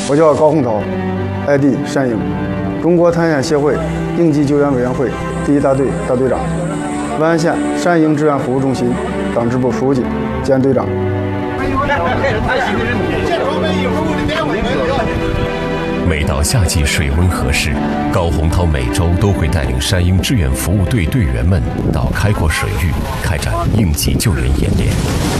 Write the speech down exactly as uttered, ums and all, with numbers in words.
我叫高洪涛 ，I D 单英，中国探险协会应急救援委员会第一大队大队长，万安县单英志愿服务中心党支部书记兼队长。 每到夏季水温合适，高洪涛每周都会带领单英志愿服务队队员们到开阔水域开展应急救援演练。